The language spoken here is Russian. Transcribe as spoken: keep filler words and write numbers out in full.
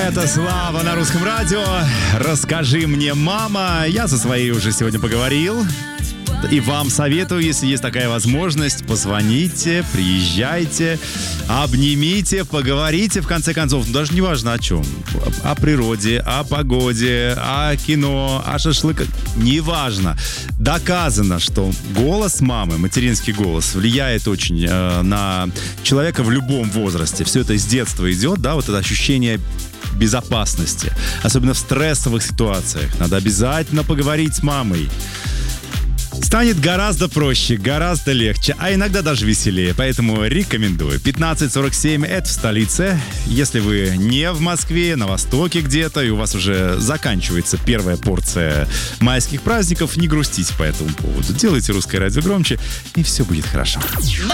Это Слава на Русском радио. Расскажи мне, мама. Я со своей уже сегодня поговорил. И вам советую, если есть такая возможность, позвоните, приезжайте, обнимите, поговорите, в конце концов. Ну, даже не важно о чем. О природе, о погоде, о кино, о шашлыках. Неважно. Доказано, что голос мамы, материнский голос, влияет очень э, на человека в любом возрасте. Все это с детства идет, да, вот это ощущение безопасности. Особенно в стрессовых ситуациях. Надо обязательно поговорить с мамой. Станет гораздо проще, гораздо легче, а иногда даже веселее. Поэтому рекомендую. пятнадцать сорок семь — это в столице. Если вы не в Москве, на востоке где-то, и у вас уже заканчивается первая порция майских праздников, не грустите по этому поводу. Делайте Русское радио громче, и все будет хорошо.